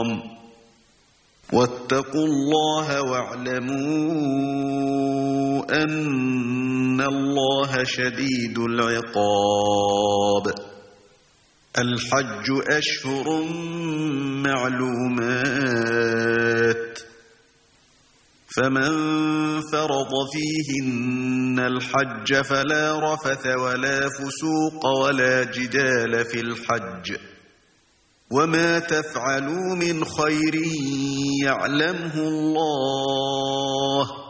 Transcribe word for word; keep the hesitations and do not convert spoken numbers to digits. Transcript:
الحرام واتقوا الله واعلموا أن الله شديد العقاب الحج أشهر معلومات فمن فرض فيهن الحج فلا رفث ولا فسوق ولا جدال في الحج وما تفعلوا من خير يعلمه الله